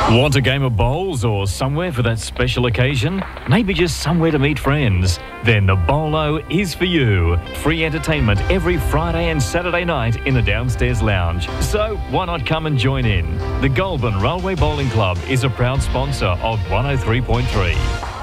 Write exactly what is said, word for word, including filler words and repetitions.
Want a game of bowls or somewhere for that special occasion? Maybe just somewhere to meet friends? Then the Bowlo is for you. Free entertainment every Friday and Saturday night in the downstairs lounge. So why not come and join in? The Goulburn Railway Bowling Club is a proud sponsor of one oh three point three.